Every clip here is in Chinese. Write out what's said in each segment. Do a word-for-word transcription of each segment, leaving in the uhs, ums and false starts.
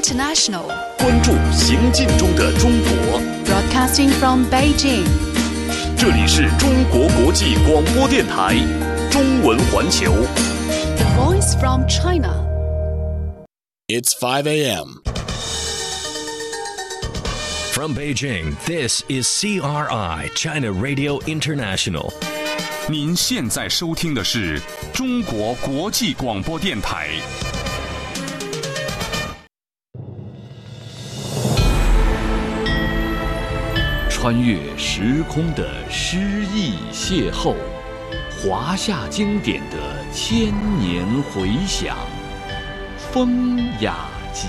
International， 关注行进中的中国。 Broadcasting from Beijing， 这里是中国国际广播电台中文环球。 The voice from China. It's five a.m. From Beijing, this is C R I China Radio International. 您现在收听的是中国国际广播电台。 穿越时空的诗意邂逅，华夏经典的千年回响，风雅集。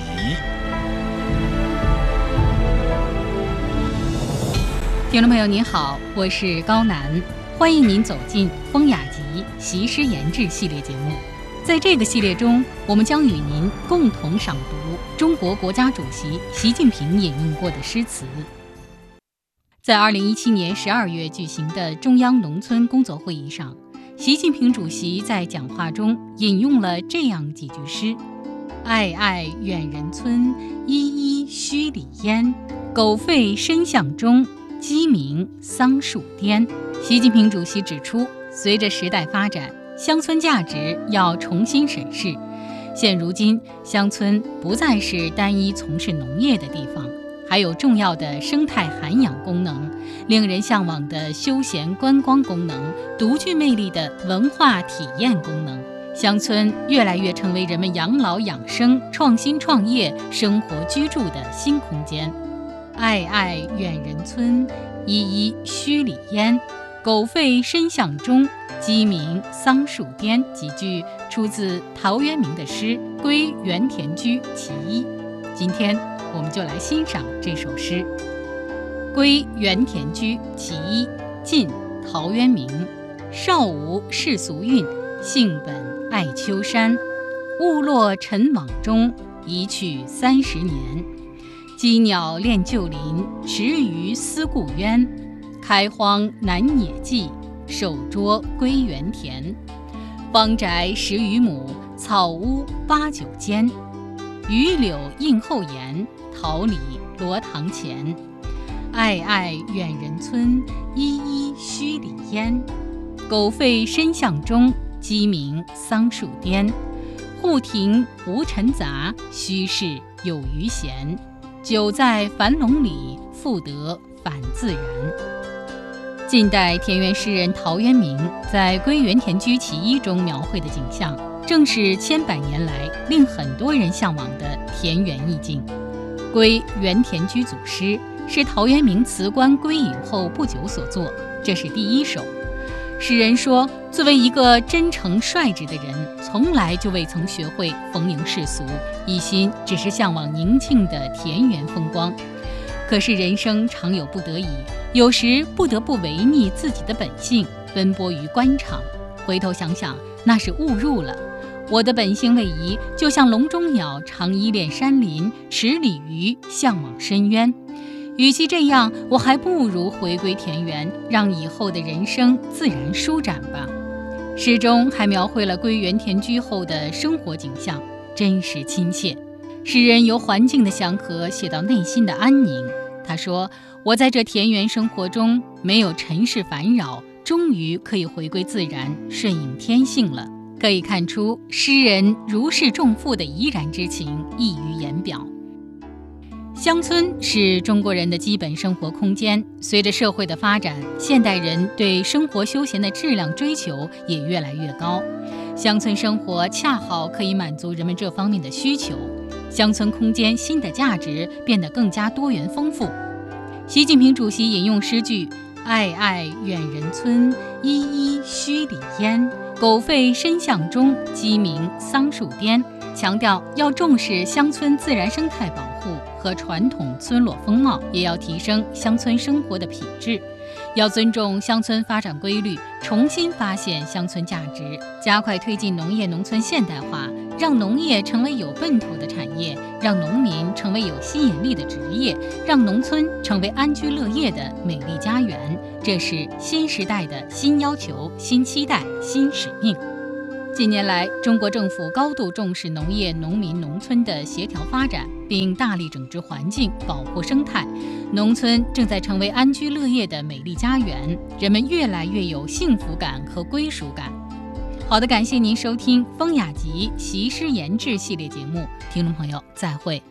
听众朋友您好，我是高楠，欢迎您走进风雅集习诗言志系列节目。在这个系列中，我们将与您共同赏读中国国家主席习近平引用过的诗词。在二零一七年十二月举行的中央农村工作会议上，习近平主席在讲话中引用了这样几句诗：暧暧远人村，依依墟里烟。狗吠深巷中，鸡鸣桑树颠。习近平主席指出，随着时代发展，乡村价值要重新审视。现如今，乡村不再是单一从事农业的地方，还有重要的生态涵养功能，令人向往的休闲观光功能，独具魅力的文化体验功能。乡村越来越成为人们养老养生、创新创业、生活居住的新空间。暧暧远人村，依依墟里烟。狗吠深巷中，鸡鸣桑树颠。几句出自陶渊明的诗《归园田居·其一》。今天我们就来欣赏这首诗《归园田居·其一》，晋·陶渊明。少无世俗韵，性本爱丘山。误落尘网中，一去三十年。羁鸟恋旧林，池鱼思故渊。开荒南野际，守拙归园田。方宅十余亩，草屋八九间。榆柳映后檐，桃李罗堂前。暧暧远人村，依依墟里烟。狗吠深巷中，鸡鸣桑树颠。户庭无尘杂，虚室有余闲。久在樊笼里，复得返自然。近代田园诗人陶渊明在《归园田居·其一》中描绘的景象，正是千百年来令很多人向往的田园意境。《归园田居》组诗是陶渊明辞官归隐后不久所作，这是第一首。诗人说，作为一个真诚率直的人，从来就未曾学会逢迎世俗，一心只是向往宁静的田园风光。可是人生常有不得已，有时不得不违逆自己的本性，奔波于官场。回头想想，那是误入了。我的本性位移，就像笼中鸟常依恋山林，池里鱼向往深渊。与其这样，我还不如回归田园，让以后的人生自然舒展吧。诗中还描绘了归园田居后的生活景象，真实亲切。诗人由环境的祥和写到内心的安宁。他说，我在这田园生活中没有尘世烦扰，终于可以回归自然，顺应天性了。可以看出诗人如释重负的怡然之情溢于言表。乡村是中国人的基本生活空间，随着社会的发展，现代人对生活休闲的质量追求也越来越高。乡村生活恰好可以满足人们这方面的需求，乡村空间新的价值变得更加多元丰富。习近平主席引用诗句暧暧远人村，依依墟里烟。狗吠深巷中，鸡鸣桑树颠，强调要重视乡村自然生态保护和传统村落风貌，也要提升乡村生活的品质。要尊重乡村发展规律，重新发现乡村价值，加快推进农业农村现代化，让农业成为有奔头的产业，让农民成为有吸引力的职业，让农村成为安居乐业的美丽家园。这是新时代的新要求、新期待、新使命。 近年来，中国政府高度重视农业、农民、农村的协调发展，并大力整治环境、保护生态，农村正在成为安居乐业的美丽家园，人们越来越有幸福感和归属感。好的，感谢您收听《风雅集·习诗言志》系列节目，听众朋友，再会。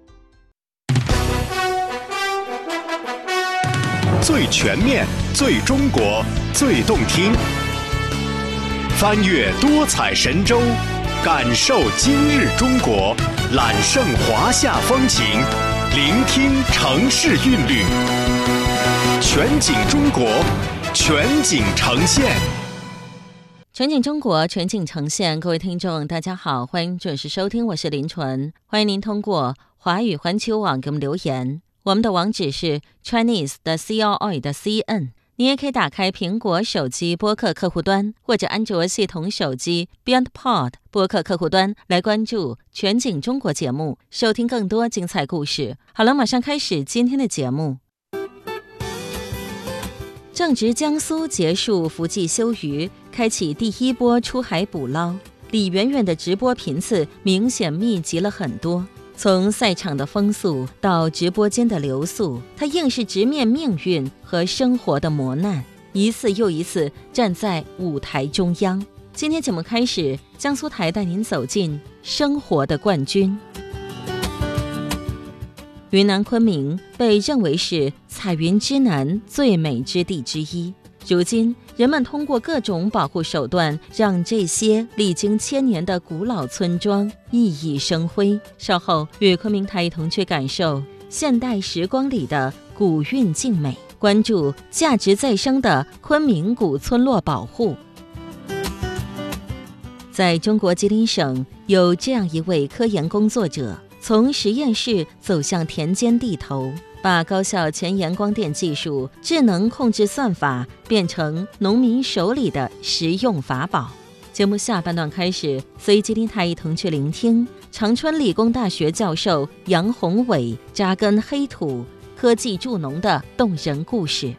最全面、最中国、最动听。翻越多彩神州，感受今日中国，揽胜华夏风情，聆听城市韵律。全景中国，全景呈现。 全景中国，全景呈现。各位听众，大家好，欢迎准时收听，我是林纯。欢迎您通过华语环球网给我们留言，我们的网址是 Chinese 的 C R I 的 C N。你也可以打开苹果手机播客客户端，或者安卓系统手机 BeyondPod 播客客户端来关注全景中国节目，收听更多精彩故事。好了，马上开始今天的节目。正值江苏结束伏季休渔，开启第一波出海捕捞，李媛媛的直播频次明显密集了很多。从赛场的风速到直播间的流速，他硬是直面命运和生活的磨难，一次又一次站在舞台中央。今天节目开始，江苏台带您走进生活的冠军。云南昆明被认为是彩云之南最美之地之一，如今人们通过各种保护手段，让这些历经千年的古老村庄熠熠生辉。稍后与昆明台一同去感受现代时光里的古韵静美，关注价值再生的昆明古村落保护。在中国吉林省，有这样一位科研工作者，从实验室走向田间地头，把高效前沿光电技术、智能控制算法变成农民手里的实用法宝。节目下半段开始，随吉林台一同去聆听长春理工大学教授杨宏伟扎根黑土、科技助农的动人故事。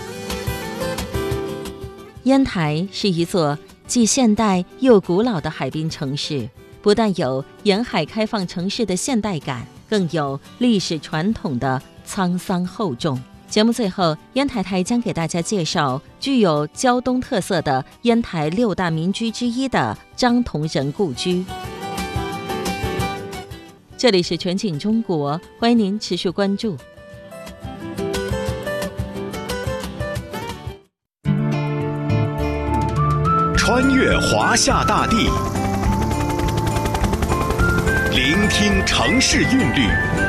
烟台是一座既现代又古老的海滨城市，不但有沿海开放城市的现代感，更有历史传统的沧桑厚重。节目最后，烟台台将给大家介绍具有胶东特色的烟台六大民居之一的张同仁故居。这里是全景中国，欢迎您持续关注。 穿越华夏大地，聆听城市韵律，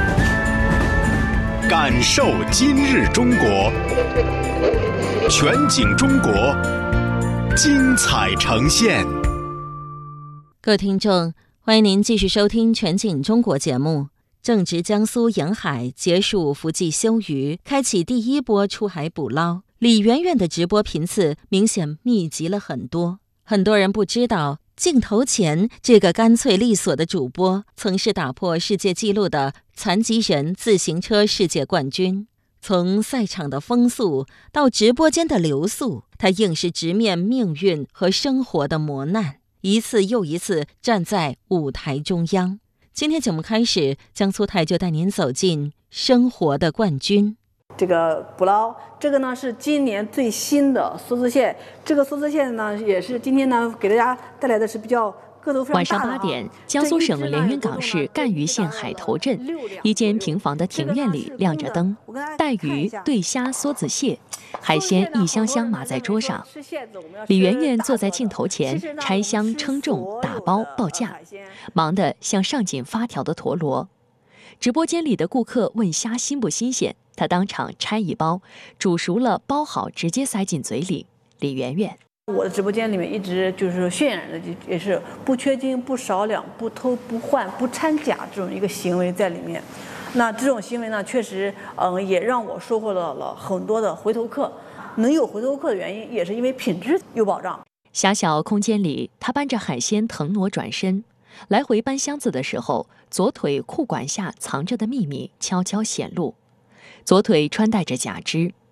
感受今日中国，全景中国，精彩呈现。 各位听众，欢迎您继续收听全景中国节目。正值江苏沿海结束伏季休渔，开启第一波出海捕捞，李媛媛的直播频次明显密集了很多。很多人不知道，镜头前这个干脆利索的主播，曾是打破世界纪录的残疾人自行车世界冠军。从赛场的风速到直播间的流速，他硬是直面命运和生活的磨难，一次又一次站在舞台中央。今天节目开始，江苏台就带您走进生活的冠军。 这个捕捞，这个呢是今年最新的梭子蟹，这个梭子蟹呢也是今天呢给大家带来的是比较个头非常大的。 晚上八点，江苏省连云港市赣榆县海头镇一间平房的庭院里亮着灯，带鱼、对虾、梭子蟹，海鲜一箱箱码在桌上。李媛媛坐在镜头前拆箱、称重、打包、报价，忙得像上紧发条的陀螺。直播间里的顾客问虾新不新鲜，他当场拆一包，煮熟了包好，直接塞进嘴里。李媛媛， 我的直播间里面一直就是渲染的也是不缺斤、不少两、不偷不换、不掺假这种一个行为在里面。那这种行为呢，确实嗯也让我收获到了很多的回头客。能有回头客的原因，也是因为品质有保障。 狭小空间里，他搬着海鲜腾挪转身，来回搬箱子的时候，左腿裤管下藏着的秘密悄悄显露。左腿穿戴着假肢，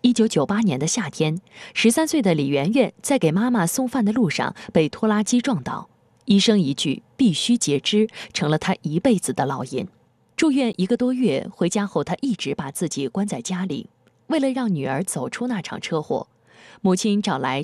一九九八年的夏天，十三岁的李媛媛在给妈妈送饭的路上被拖拉机撞倒，医生一句必须截肢成了她一辈子的烙印。住院一个多月，回家后她一直把自己关在家里。为了让女儿走出那场车祸，母亲找来